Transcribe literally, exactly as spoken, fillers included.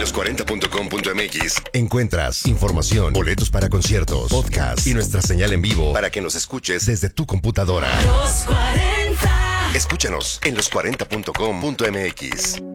los cuarenta punto com punto m x encuentras información, boletos para conciertos, podcast y nuestra señal en vivo para que nos escuches desde tu computadora. Los cuarenta. Escúchanos en los cuarenta punto com punto m x.